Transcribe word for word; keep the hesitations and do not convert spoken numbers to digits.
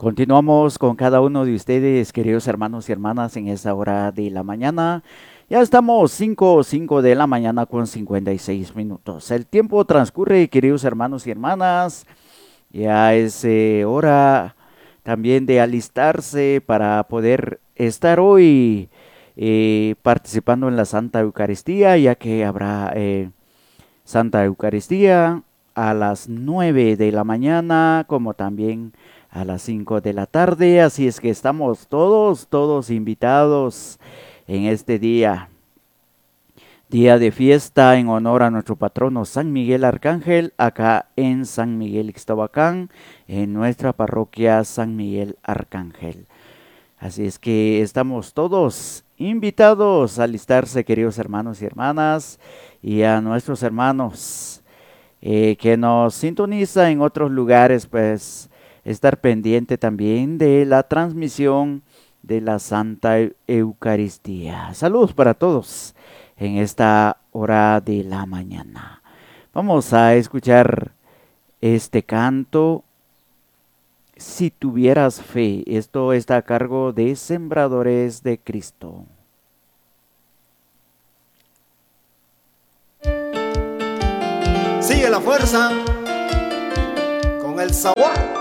Continuamos con cada uno de ustedes, queridos hermanos y hermanas, en esta hora de la mañana. Ya estamos cinco o cinco de la mañana con cincuenta y seis minutos. El tiempo transcurre, queridos hermanos y hermanas. Ya es eh, hora también de alistarse para poder estar hoy eh, participando en la Santa Eucaristía, ya que habrá eh, Santa Eucaristía a las nueve de la mañana, como también a las cinco de la tarde. Así es que estamos todos, todos invitados en este día. Día de fiesta en honor a nuestro patrono San Miguel Arcángel, acá en San Miguel Ixtabacán, en nuestra parroquia San Miguel Arcángel. Así es que estamos todos invitados a alistarse, queridos hermanos y hermanas, y a nuestros hermanos eh, que nos sintoniza en otros lugares, pues estar pendiente también de la transmisión de la Santa Eucaristía. Saludos para todos en esta hora de la mañana. Vamos a escuchar este canto, Si tuvieras fe. Esto está a cargo de Sembradores de Cristo. Sigue la fuerza con el sabor.